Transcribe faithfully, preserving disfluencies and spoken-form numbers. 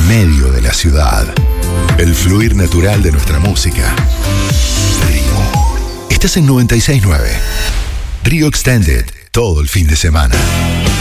en medio de la ciudad. El fluir natural de nuestra música. Río. Estás en noventa y seis punto nueve. Río Extended, todo el fin de semana.